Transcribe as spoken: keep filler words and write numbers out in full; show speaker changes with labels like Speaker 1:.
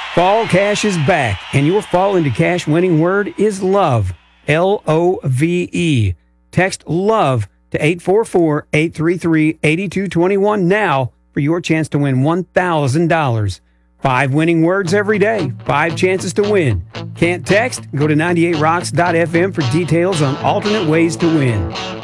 Speaker 1: Fall Cash is back, and your Fall into Cash winning word is love. L O V E. Text LOVE to eight four four, eight three three, eight two two one now for your chance to win one thousand dollars. Five winning words every day, five chances to win. Can't text? Go to ninety-eight rocks dot f m for details on alternate ways to win.